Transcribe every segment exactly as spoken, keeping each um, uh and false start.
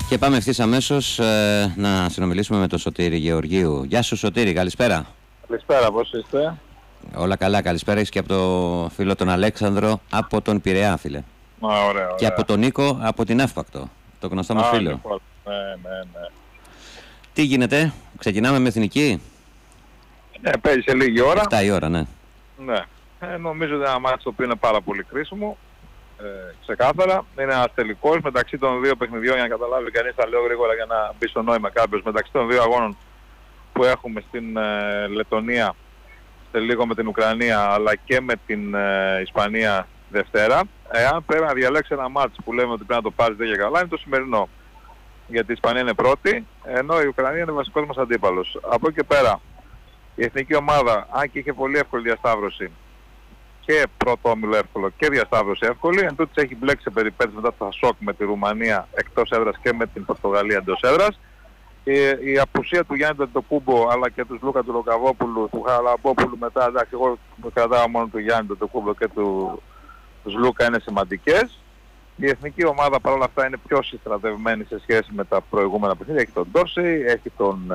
Και πάμε ευθύς αμέσως ε, να συνομιλήσουμε με τον Σωτήρη Γεωργίου. Γεια σου Σωτήρη, καλησπέρα. Καλησπέρα, πώς είστε? Όλα καλά, καλησπέρα. Είσαι και από το φίλο τον Αλέξανδρο από τον Πειραιά, φίλε. Α, ωραία, ωραία. Και από τον Νίκο από την Εύπακτο, το γνωστό μας φίλο. Λοιπόν, ναι, ναι, ναι. Τι γίνεται, ξεκινάμε με εθνική? Ναι, παίζει σε λίγη ώρα. εφτά η ώρα, ναι. Ναι. Ε, νομίζω ότι είναι ένα μάτι το οποίο είναι πάρα πολύ κρίσιμο. Ε, ξεκάθαρα. Είναι ένας τελικός μεταξύ των δύο παιχνιδιών, για να καταλάβει κανείς, τα λέω γρήγορα για να μπει στο νόημα κάποιος, μεταξύ των δύο αγώνων που έχουμε στην ε, Λετονία, σε λίγο με την Ουκρανία, αλλά και με την ε, Ισπανία Δευτέρα. Εάν πρέπει να διαλέξει ένα μάτς που λέμε ότι πρέπει να το πάρει δεν και καλά, είναι το σημερινό. Γιατί η Ισπανία είναι πρώτη, ενώ η Ουκρανία είναι βασικός μας αντίπαλος. Από εκεί και πέρα, η εθνική ομάδα, αν και είχε πολύ εύκολη διασταύρωση, και πρώτο όμιλο εύκολο και διασταύρωση εύκολη, εν τούτης έχει μπλέξει σε περιπέτειες μετά το σοκ με τη Ρουμανία εκτός έδρας και με την Πορτογαλία εντός έδρας. Η, η απουσία του Γιάννη Αντετοκούμπο αλλά και του Λούκα του Λοκαβόπουλου, του Χαραλαμπόπουλου μετά, εντάξει, εγώ κρατάω μόνο του Γιάννη Αντετοκούμπο και του, του Λούκα, είναι σημαντικές. Η εθνική ομάδα παρόλα αυτά είναι πιο συστρατευμένη σε σχέση με τα προηγούμενα παιχνίδια. Έχει τον Ντόρσεϊ, έχει τον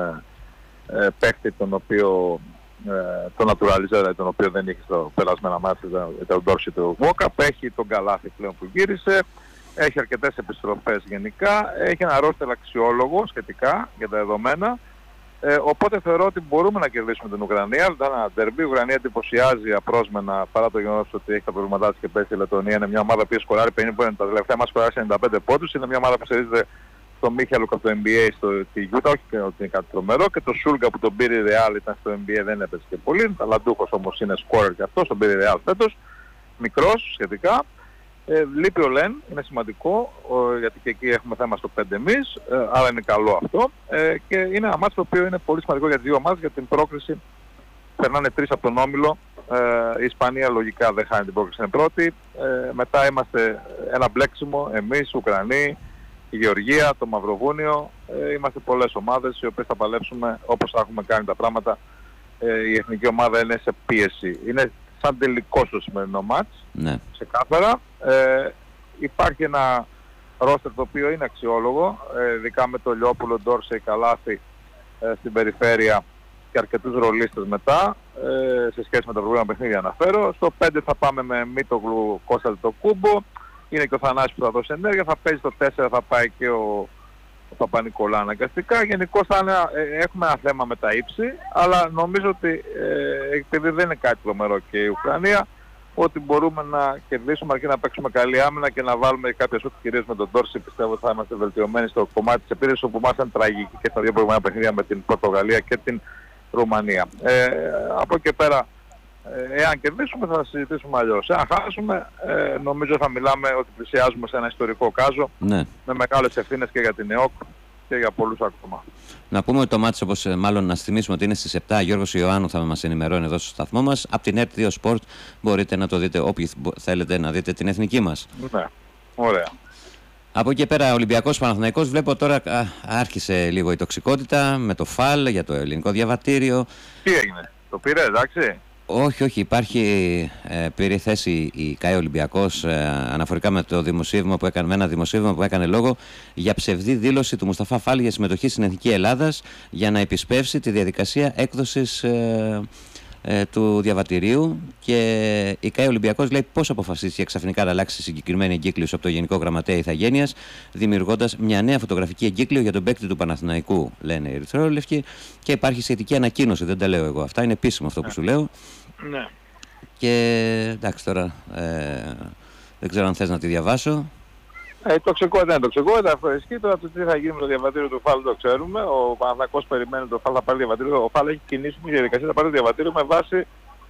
ε, ε, παίκτη τον οποίο ε, τον naturalizer, τον οποίο δεν είχε στο περασμένα μάτια, τον Ντόρσεϊ του Βόκαπ, έχει τον Καλάθι πλέον που γύρισε. Έχει αρκετές επιστροφές γενικά, έχει ένα ρόστερ αξιόλογο σχετικά για τα δεδομένα, ε, οπότε θεωρώ ότι μπορούμε να κερδίσουμε την Ουκρανία. Ήταν ένα ντερμπι, η Ουκρανία εντυπωσιάζει απρόσμενα παρά το γεγονός ότι έχει τα προβλήματά της και πέσει η Λετωνία. Είναι μια ομάδα που σκοράρει πενήντα πόντους, τα τελευταία μας σκοράρει ενενήντα πέντε πόντους, είναι μια ομάδα που στηρίζεται στο Μίχαλουκ από το N B A στη Utah, όχι και ότι είναι κάτι τρομερό, και το Σούλγκα που τον πήρε η Real ήταν στο N B A, δεν έπαιζε και πολύ, ταλαντούχος όμως είναι σκόρερ και αυτός, τον πήρε η Real φέτος, μικρός σχετικά. Ε, λείπει ο Λεν, είναι σημαντικό, ο, γιατί και εκεί έχουμε θέμα στο πέντε εμείς, ε, άρα είναι καλό αυτό. Ε, και είναι ένα μάτσο το οποίο είναι πολύ σημαντικό για τις δύο ομάδες, για την πρόκριση. Περνάνε τρεις από τον όμιλο, ε, η Ισπανία λογικά δεν χάνει την πρόκριση, είναι πρώτη. Ε, μετά είμαστε ένα μπλέξιμο, εμείς, οι Ουκρανοί, η Γεωργία, το Μαυροβούνιο. Ε, είμαστε πολλές ομάδες οι οποίες θα παλέψουμε όπως θα έχουμε κάνει τα πράγματα. Ε, η εθνική ομάδα είναι σε πίεση. Είναι σαν τελικό στο σημερινό μάτς, ναι. Ξεκάθαρα. Ε, υπάρχει ένα ρόστερ το οποίο είναι αξιόλογο, ε, ειδικά με το Λιόπουλο, Ντόρσεϊ, Καλάθι ε, στην περιφέρεια και αρκετούς ρολίστες μετά, ε, σε σχέση με τα προηγούμενα παιχνίδια αναφέρω. Στο πέντε θα πάμε με Μίτογλου, Κώστα Αντετοκούμπο, είναι και ο Θανάσης που θα δώσει ενέργεια, θα παίζει στο τέσσερα, θα πάει και ο ο Παπα-Νικολά αναγκαστικά. Γενικώς θα είναι, ε, έχουμε ένα θέμα με τα ύψη, αλλά νομίζω ότι ε, επειδή δεν είναι κάτι τρομερό και η Ουκρανία, ότι μπορούμε να κερδίσουμε αρκεί να παίξουμε καλή άμυνα και να βάλουμε κάποια σούτ, κυρίως με τον Ντόρσεϊ. Πιστεύω ότι θα είμαστε βελτιωμένοι στο κομμάτι της επίθεσης, όπου μας ήταν τραγική και στα δύο προηγούμενα παιχνίδια με την Πορτογαλία και την Ρουμανία. Ε, από εκεί πέρα, ε, εάν κερδίσουμε θα συζητήσουμε αλλιώς. Εάν χάσουμε, ε, νομίζω θα μιλάμε ότι πλησιάζουμε σε ένα ιστορικό κάζο, ναι, με μεγάλες ευθύνες και για την ΕΟΚ και για πολλούς ακόμα. Να πούμε ότι το μάτς, όπως μάλλον να θυμίσουμε ότι είναι στις επτά, Γιώργος Ιωάννου θα μας ενημερώνει εδώ στο σταθμό μας. Από την ΕΡΤ δύο Sport μπορείτε να το δείτε όποιοι θέλετε να δείτε την εθνική μας. Ναι, ωραία. Από εκεί πέρα Ολυμπιακός Παναθηναϊκός, βλέπω τώρα α, άρχισε λίγο η τοξικότητα με το ΦΑΛ για το ελληνικό διαβατήριο. Τι έγινε, το πήρε, εντάξει? Όχι, όχι, υπάρχει, ε, πήρε θέση η ΚΑΕ Ολυμπιακός ε, αναφορικά με το δημοσίευμα που έκανε, με ένα δημοσίευμα που έκανε λόγο για ψευδή δήλωση του Μουσταφά Φάλ για συμμετοχή στην Εθνική Ελλάδας για να επισπεύσει τη διαδικασία έκδοσης ε, ε, του διαβατηρίου, και η ΚΑΕ Ολυμπιακός λέει πώς αποφασίστηκε ξαφνικά να αλλάξει συγκεκριμένη εγκύκλωση από το Γενικό Γραμματέα Ηθαγένειας, δημιουργώντας μια νέα φωτογραφική εγκύκλιο για τον παίκτη του Παναθηναϊκού, λένε οι ερυθρόλευκοι, και υπάρχει σχετική ανακοίνωση, δεν τα λέω εγώ αυτά, είναι επίσημο αυτό που σου λέω. Ναι. Και εντάξει τώρα, ε, δεν ξέρω αν θες να τη διαβάσω. Ε, τοξικότητα είναι τοξικότητα, αυτό ισχύει. Τώρα το τι θα γίνει με το διαβατήριο του ΦΑΛ το ξέρουμε. Ο Παναθηναϊκός περιμένει το ΦΑΛ θα πάρει διαβατήριο. Ο ΦΑΛ έχει κινήσει μια διαδικασία, θα πάρει διαβατήριο με βάση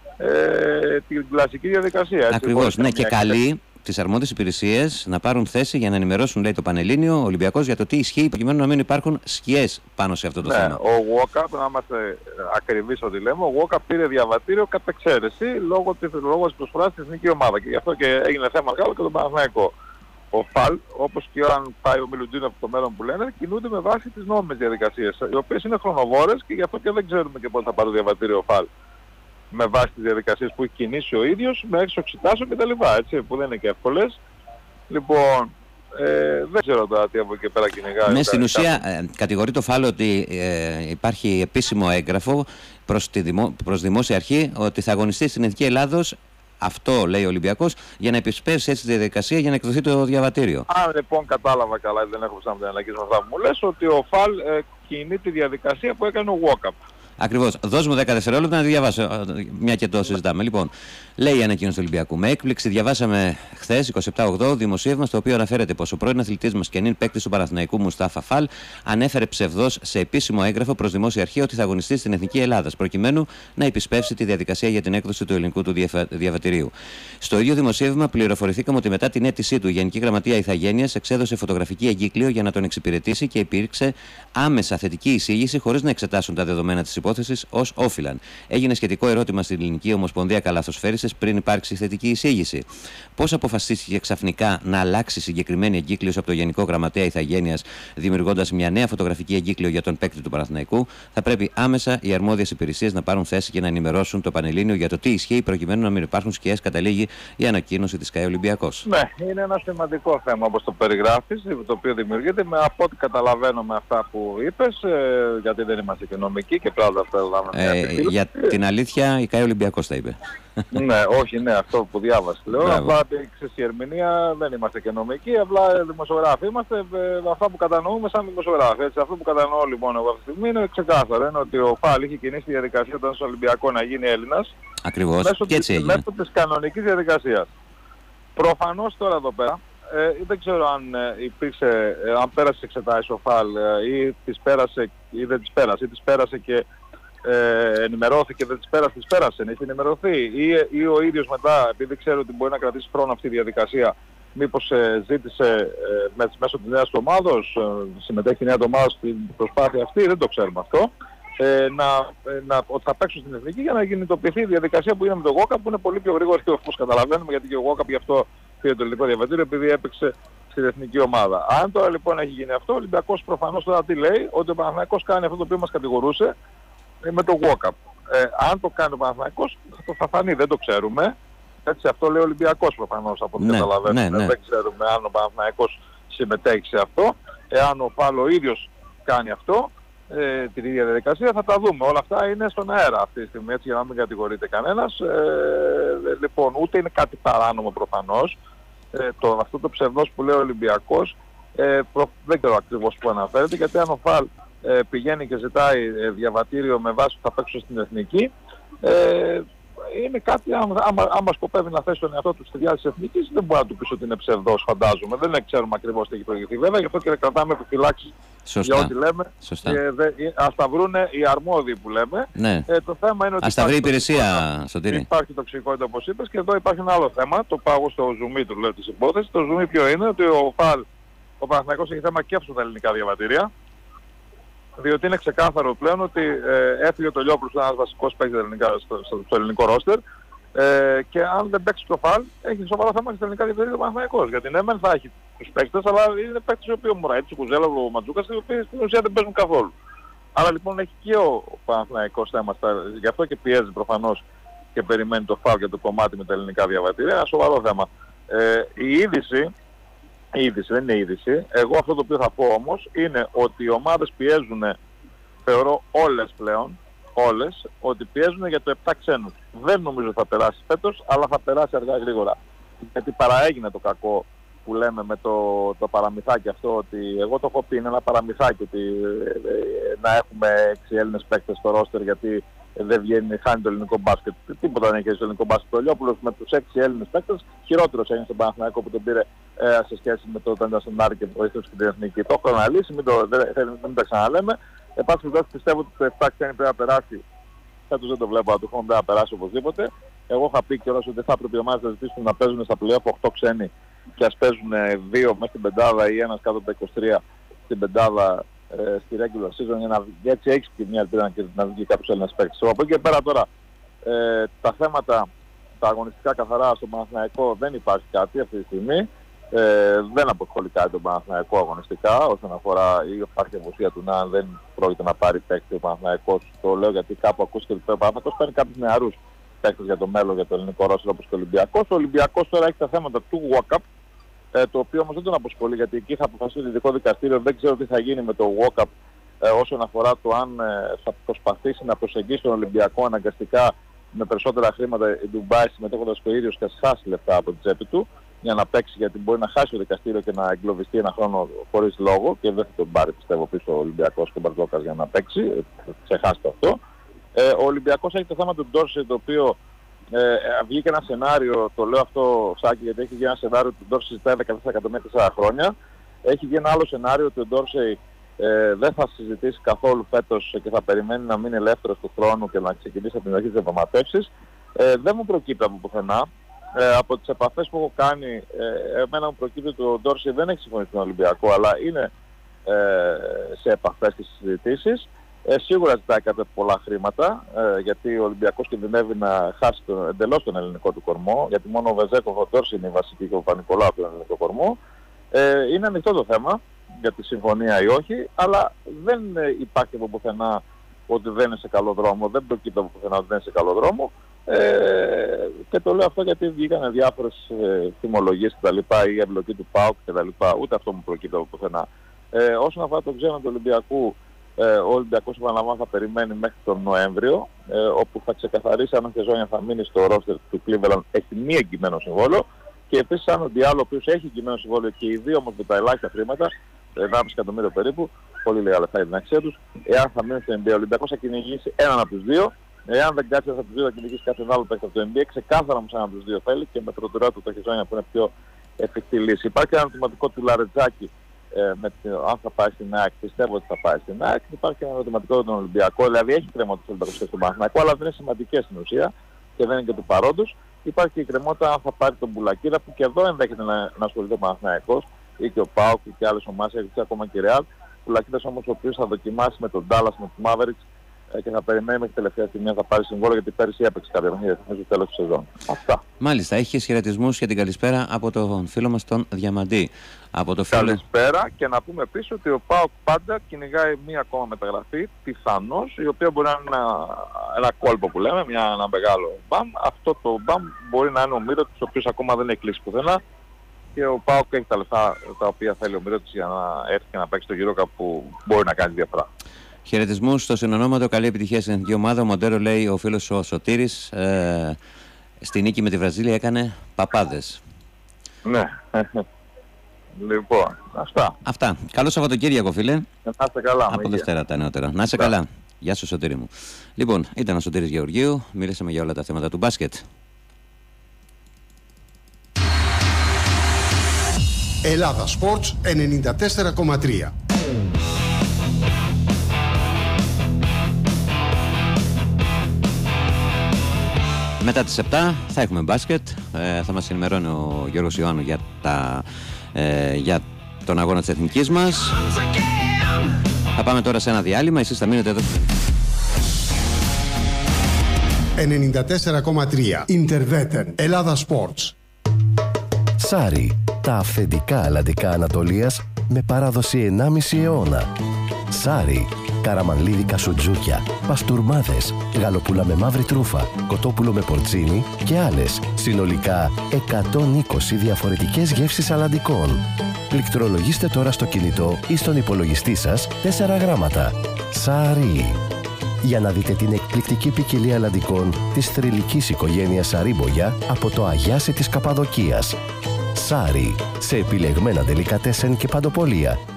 ε, την κλασική διαδικασία. Ακριβώς, ναι, και καλεί τις αρμόδιες υπηρεσίες να πάρουν θέση για να ενημερώσουν, λέει, το Πανελλήνιο Ολυμπιακός για το τι ισχύει, προκειμένου να μην υπάρχουν σκιές πάνω σε αυτό το ναι, θέμα. Ο Walkup, να είμαστε ακριβείς ότι λέμε, ο Walkup πήρε διαβατήριο κατ' εξαίρεση λόγω της, λόγω της προσφοράς στην εθνική ομάδα, και γι' αυτό και έγινε θέμα μεγάλο και τον Παναθηναϊκό. Ο ΦΑΛ, όπως και αν πάει ο Μιλουτζίνο από το μέλλον που λένε, κινούνται με βάση τις νόμιμες διαδικασίες, οι οποίες είναι χρονοβόρες, και γι' αυτό και δεν ξέρουμε και πότε θα πάρει το διαβατήριο ο ΦΑΛ. Με βάση τις διαδικασίες που έχει κινήσει ο ίδιος, με έξω εξετάσεων κτλ. Έτσι, που δεν είναι και εύκολες. Λοιπόν, Ε, δεν ξέρω τώρα τι από εκεί πέρα κυνηγάει. Ναι, στην ουσία ε, κατηγορεί το Φάλ ότι ε, υπάρχει επίσημο έγγραφο προς, τη δημο, προς δημόσια αρχή ότι θα αγωνιστεί στην Εθνική Ελλάδος. Αυτό λέει ο Ολυμπιακός, για να επισπεύσει έτσι τη διαδικασία για να εκδοθεί το διαβατήριο. Αν λοιπόν κατάλαβα καλά, δεν έχω ψάχνει να αλλαγήσω αυτά που μου λες, ότι ο Φαλ ε, κινεί τη διαδικασία που έκανε ο Walkup. Ακριβώς. Δώσ' μου δέκα δευτερόλεπτα να τη διαβάσω, μια και το συζητάμε. Λοιπόν, λέει η ανακοίνωση του Ολυμπιακού. Με έκπληξη διαβάσαμε χθες, είκοσι επτά οκτώ, δημοσίευμα στο οποίο αναφέρεται πως ο πρώην αθλητής μας και νυν παίκτης του Παναθηναϊκού Μουστάφα Φαλ ανέφερε ψευδώς σε επίσημο έγγραφο προς δημόσια αρχή ότι θα αγωνιστεί στην Εθνική Ελλάδας, προκειμένου να επισπεύσει τη διαδικασία για την έκδοση του ελληνικού του διαβατηρίου. Στο ίδιο δημοσίευμα πληροφορηθήκαμε ότι μετά την αίτησή του η Γενική Γραμματεία Ηθαγένειας εξέδωσε φωτογραφική εγκύκλιο για να τον εξυπηρετήσει και υπήρξε άμεσα θετική εισήγηση χωρίς να εξετάσουν τα δεδομένα της υπόθεσης ως όφυλαν. Έγινε σχετικό ερώτημα στην Ελληνική Ομοσπονδία Καλαθοσφαίρισης πριν υπάρξει θετική εισήγηση. Πώς αποφασίστηκε ξαφνικά να αλλάξει συγκεκριμένη εγκύκλιο από το Γενικό Γραμματέα Ηθαγένειας, δημιουργώντας μια νέα φωτογραφική εγκύκλιο για τον παίκτη του Παναθηναϊκού, θα πρέπει άμεσα οι αρμόδιες υπηρεσίες να πάρουν θέση και να ενημερώσουν το Πανελλήνιο για το τι ισχύει, προκειμένου να μην υπάρχουν σκιές, καταλήγει η ανακοίνωση της ΚΑΕ Ολυμπιακός. Ναι, είναι ένα σημαντικό θέμα όπως το περιγράφεις, το οποίο δημιουργείται με από ό,τι καταλαβαίνω με αυτά που είπες, ε, γιατί δεν είμαστε και νομικοί και πράγματα αυτά ε, ε, Για την αλήθεια, η ΚΑΕ Ολυμπιακός τα είπε. Ναι, όχι, ναι, αυτό που διάβασε λέω. Απλά ξέρεις, η ερμηνεία δεν είμαστε και νομικοί, απλά δημοσιογράφοι είμαστε. Ε, αυτά που κατανοούμε σαν δημοσιογράφοι. Έτσι, αυτό που κατανοώ λοιπόν εγώ αυτή τη στιγμή είναι ξεκάθαρο. Είναι ότι ο Φαλ είχε κινήσει τη διαδικασία όταν στο Ολυμπιακό να γίνει Έλληνας. Ακριβώς. Μέσω και έτσι της, έγινε. μέσω της κανονικής διαδικασίας. Προφανώς τώρα εδώ πέρα, ε, δεν ξέρω αν ε, υπήρξε, ε, αν πέρασε εξετάσεις ο Φαλ ε, ή τις πέρασε ή δεν τις πέρασε, ή τις πέρασε και Ε, ενημερώθηκε, δεν τις πέρασε, τις πέρασε, έχει ενημερωθεί ή, ή ο ίδιος μετά, επειδή ξέρω ότι μπορεί να κρατήσει χρόνο αυτή η διαδικασία, μήπως ε, ζήτησε ε, με, μέσω της νέας ομάδος, ε, συμμετέχει η νέα ομάδα στην προσπάθεια αυτή, δεν το ξέρουμε αυτό, ε, να, ε, να, ότι θα παίξουν στην Εθνική για να κινητοποιηθεί η διαδικασία που είναι με τον Walkup, που είναι πολύ πιο γρήγορη όπως καταλαβαίνουμε, γιατί και ο Walkup γι' αυτό πήρε το ελληνικό διαβατήριο, επειδή έπαιξε στην εθνική ομάδα. Αν τώρα λοιπόν έχει γίνει αυτό, ο Ολυμπιακός προφανώς τώρα τι λέει, ότι ο Παναθηναϊκός κάνει αυτό το οποίο μας κατηγορούσε, με το Walkup. Ε, αν το κάνει ο Παναθηναϊκός θα το θα φανεί, δεν το ξέρουμε. Έτσι, αυτό λέει ο Ολυμπιακός προφανώς από ό,τι ναι, καταλαβαίνουμε. Ναι, ναι. Δεν ξέρουμε αν ο Παναθηναϊκός συμμετέχει σε αυτό. Εάν ο Φαλ ο ίδιος κάνει αυτό, ε, την ίδια διαδικασία, θα τα δούμε. Όλα αυτά είναι στον αέρα αυτή τη στιγμή, έτσι, για να μην κατηγορείται κανένας. Ε, λοιπόν, ούτε είναι κάτι παράνομο προφανώς. Ε, το, αυτό το ψευδός που λέει ο Ολυμπιακός, ε, προ, δεν ξέρω ακριβώς που αναφέρεται, γιατί αν ο Φαλ Ε, πηγαίνει και ζητάει ε, διαβατήριο με βάση που θα παίξω στην Εθνική, ε, είναι κάτι, άμα, άμα, άμα σκοπεύει να θέσει τον εαυτό του στη διάθεση της Εθνικής, δεν μπορεί να του πεις ότι είναι ψευδός, φαντάζομαι. Δεν ξέρουμε ακριβώς τι έχει προηγηθεί βέβαια, γι' αυτό και κρατάμε επιφυλάξεις για ό,τι λέμε. Ε, δε, ε, ας τα βρούνε οι αρμόδιοι που λέμε. Ναι. Ε, το θέμα είναι ότι ας τα βρει η υπηρεσία, Σωτήρη. Υπάρχει τοξικότητα όπως είπες, και εδώ υπάρχει ένα άλλο θέμα, το πάω στο ζουμί του λέω της υπόθεσης. Το ζουμί ποιο είναι, ότι ο Φαλ, ο Παναθηναϊκός έχει θέμα και στα ελληνικά διαβατήρια. Διότι είναι ξεκάθαρο πλέον ότι ε, έφυγε το Λιόπουλος, ένας βασικός παίκτης στο, στο, στο ελληνικό ρόστερ, ε, και αν δεν παίξει το Φαλ έχει σοβαρό θέμα στα ελληνικά διαβατήρια ο Παναθηναϊκός. Γιατί ναι, μεν θα έχει τους παίκτες, αλλά είναι παίκτες οι οποίοι ο Μουραίτης, ο Κουζέλα, ο Ματζούκας, οι οποίοι στην ουσία δεν παίζουν καθόλου. Άρα λοιπόν έχει και ο Παναθηναϊκός θέμα, στα, γι' αυτό και πιέζει προφανώς και περιμένει το Φαλ για το κομμάτι με τα ελληνικά διαβατήρια, ένα σοβαρό θέμα. Ε, η είδηση, Η είδηση, δεν είναι είδηση. Εγώ αυτό το οποίο θα πω όμως είναι ότι οι ομάδες πιέζουν, θεωρώ όλες πλέον, όλες, ότι πιέζουν για το επτά ξένους. Δεν νομίζω θα περάσει φέτος, αλλά θα περάσει αργά γρήγορα. Γιατί παραέγινε το κακό που λέμε με το, το παραμυθάκι αυτό, ότι εγώ το έχω πει, είναι ένα παραμυθάκι, ότι ε, να έχουμε έξι Έλληνες παίκτες στο ρόστερ γιατί δεν βγαίνει, χάνει το ελληνικό μπάσκετ. Τίποτα δεν έχει στο ελληνικό μπάσκετ. Ο Λιόπουλος με τους έξι Έλληνες παίκτες χειρότερος έγινε στον Παναθηναϊκό που τον πήρε ε, σε σχέση με το όταν ήταν στον Άρη και βοήθησε και την Εθνική. Το έχω αναλύσει, μην, το, δεν, δεν, μην τα ξαναλέμε. Επάσχει εδώ πιστεύω ότι το επτά ξένοι πρέπει να περάσει. Φέτος δεν το βλέπω, αλλά του χρόνου πρέπει να περάσει οπωσδήποτε. Εγώ είχα πει κιόλας ότι θα έπρεπε οι ομάδες να ζητήσουν να παίζουν στα πλοία από οκτώ ξένοι και ας παίζουν δύο μέσα στην πεντάδα ή ένας κάτω από τα είκοσι τρία στην πεντάδα ε, στη regular season, για να έτσι έχεις και μια ελπίδα να βγει κάποιος Έλληνας παίκτης. Από εκεί και πέρα τώρα ε, τα θέματα τα αγωνιστικά καθαρά στο Παναθηναϊκό δεν υπάρχει κάτι αυτή τη στιγμή. Ε, δεν αποσχολεί κάτι τον Παναθηναϊκό αγωνιστικά όσον αφορά, ή υπάρχει εμβοσία του να δεν πρόκειται να πάρει παίκτη ο Παναθηναϊκός. Το λέω γιατί κάπου ακούστηκε ότι ο Παναθηναϊκός παίρνει κάποιους νεαρούς παίκτες για το μέλλον, για το ελληνικό ρόστερ όπως και ο Ολυμπιακός. Ο Ολυμπιακός τώρα έχει τα θέματα του Walkup, ε, το οποίο όμως δεν τον αποσχολεί, γιατί εκεί θα αποφασίσει το ειδικό δικαστήριο. Δεν ξέρω τι θα γίνει με το walk-up ε, όσον αφορά το αν ε, θα προσπαθήσει να προσεγγίσει τον Ολυμπιακό αναγκαστικά με περισσότερα χρήματα η Ντουμπάι, συμμετέχοντας το ίδιο και ας χάσει λεφτά από την τσέπη του για να παίξει, γιατί μπορεί να χάσει το δικαστήριο και να εγκλωβιστεί ένα χρόνο χωρίς λόγο και δεν θα τον πάρει, πιστεύω, πίσω ο Ολυμπιακός και ο Μπαρτζόκας για να παίξει. Ξεχάστε αυτό. Ε, ο Ολυμπιακός έχει το θέμα του Ντόρσεϊ, το οποίο ε, βγήκε ένα σενάριο, το λέω αυτό Σάκη γιατί έχει βγει ένα σενάριο του Ντόρσεϊ ζητάει δεκατέσσερα εκατομμύρια τέσσερα χρόνια. Έχει βγει ένα άλλο σενάριο ότι ο Ντόρσεϊ ε, δεν θα συζητήσει καθόλου φέτος και θα περιμένει να μείνει ελεύθερος του χρόνου και να ξεκινήσει από την αρχή της διαπραγματεύσεις. Ε, δεν μου προκύπτει από πουθενά. Ε, από τις επαφές που έχω κάνει, ε, εμένα μου προκύπτει ότι ο Ντόρσεϊ δεν έχει συμφωνήσει με τον Ολυμπιακό, αλλά είναι ε, σε επαφές και στις συζητήσεις. Ε, σίγουρα ζητάει κάποια πολλά χρήματα, ε, γιατί ο Ολυμπιακός κινδυνεύει να χάσει τον, εντελώς τον ελληνικό του κορμό, γιατί μόνο ο Βεζέκοφ, ο Ντόρσεϊ είναι η βασική και ο Παπα-Νικολάου του ελληνικού κορμού. Ε, είναι ανοιχτό το θέμα για τη συμφωνία ή όχι, αλλά δεν ε, υπάρχει από πουθενά ότι δεν είναι σε καλό δρόμο, δεν προκύπτει από πουθενά ότι δεν είναι σε καλό δρόμο. Ε, και το λέω αυτό γιατί βγήκαν διάφορες ε, θυμολογίες κτλ. Ή η εμπλοκή του ΠΑΟΚ κτλ. Ούτε αυτό μου προκύπτει από πουθενά. Ε, όσον αφορά το ξένο του Ολυμπιακού, ε, ο Ολυμπιακός επαναλαμβάνω θα περιμένει μέχρι τον Νοέμβριο, ε, όπου θα ξεκαθαρίσει αν ο Χεζόνια θα μείνει στο ρόστερ του Cleveland, έχει μη εγκυμένο συμβόλαιο, και επίσης αν ο Διάλο, ο οποίος έχει εγκυμένο συμβόλαιο και οι δύο όμως με τα ελάχιστα χρήματα, ενάμιση εκατομμύριο περίπου, πολύ λίγα λεφτά για την αξία τους, εάν θα μείνει στο N B A. Ο Ολυμπιακός θα κυνηγήσει έναν από τους δύο. Εάν δεν κάτσει από τους δύο θα κυνηγήσει κάποιον άλλο παίκτη από το N B A, ξεκάθαρα όμως έναν από τους δύο θέλει και με προτεραιότητα του το Χεζόνια που είναι πιο εφικτή λύση. Υπάρχει ένα ερωτηματικό του Λαρετζάκη ε, με το αν θα πάει στην ΑΕΚ, πιστεύω ότι θα πάει στην ΑΕΚ. Υπάρχει ένα ερωτηματικό για τον Ολυμπιακό, δηλαδή έχει κρεμότητα στον Ολυμπιακό και στον Παναθηναϊκό, αλλά δεν είναι σημαντικές στην ουσία και δεν είναι και του παρόντος. Υπάρχει και η κρεμότητα αν θα πάρει τον Μπουλακίδα, που και εδώ ενδέχεται να, να ασχοληθεί ο Παναθηναϊκός ή και ο ΠΑΟΚ και άλλες ομάδες, έχει ακόμα και η Ρεάλ. Μπουλακίδας όμως ο οποίος θα δοκιμάσει με τον Ντάλλας, με τους Mavericks και θα περιμένει μέχρι τελευταία στιγμή να θα πάρει συμβόλαιο, γιατί πέρυσι έπαιξε κάποια παιχνίδια μέχρι το τέλος της σεζόν. Αυτά. Μάλιστα, έχει χαιρετισμούς για την καλησπέρα από τον φίλο μας τον Διαμαντή. Από το φίλο... Καλησπέρα, και να πούμε επίσης ότι ο ΠΑΟΚ πάντα κυνηγάει μία ακόμα μεταγραφή, πιθανώς, η οποία μπορεί να είναι ένα, ένα κόλπο που λέμε, μια, ένα μεγάλο μπαμ. Αυτό το μπαμ μπορεί να είναι ο Μύρωτης, ο οποίος ακόμα δεν έχει κλείσει πουθενά, και ο ΠΑΟΚ έχει τα λεφτά τα οποία θέλει ο Μύρωτης για να έρθει και να παίξει το γύρο που μπορεί να κάνει διαφορά. Χαιρετισμούς στο συνονόματο, καλή επιτυχία στην εθνική ομάδα. Ο Μοντέρο, λέει ο φίλος ο Σωτήρης, ε, στη νίκη με τη Βραζίλια έκανε παπάδες. Ναι. Λοιπόν, αυτά. Αυτά. Καλό Σαββατοκύριακο, φίλε. Να είστε καλά. Από Δευτέρα τα νεότερα. Να είσαι καλά. Γεια σου, Σωτήρη μου. Λοιπόν, ήταν ο Σωτήρης Γεωργίου. Μίλησαμε για όλα τα θέματα του μπάσκετ. Ελλάδα Sports ενενήντα τέσσερα κόμμα τρία. Μετά τις επτά θα έχουμε μπάσκετ. Ε, θα μας ενημερώνει ο Γιώργος Ιωάννου για, τα, ε, για τον αγώνα της εθνικής μας. Θα πάμε τώρα σε ένα διάλειμμα. Εσείς θα μείνετε εδώ. ενενήντα τέσσερα κόμμα τρία Interveten Ελλάδα Sports. Σάρι, τα αυθεντικά αλλαντικά Ανατολίας με παράδοση ενάμιση αιώνα. Σάρι, καραμανλίδικα σουτζούκια, παστούρμάδες, γαλοπούλα με μαύρη τρούφα, κοτόπουλο με πορτσίνι και άλλες, συνολικά εκατόν είκοσι διαφορετικές γεύσεις αλλαντικών. Πληκτρολογήστε τώρα στο κινητό ή στον υπολογιστή σας τέσσερα γράμματα. Σάρι. Για να δείτε την εκπληκτική ποικιλία αλλαντικών της θρυλικής οικογένειας Σαρίμπογια από το Αγιάσι της Καπαδοκίας. Σάρι, σε επιλεγμένα ντελικατέσεν και παντοπολία.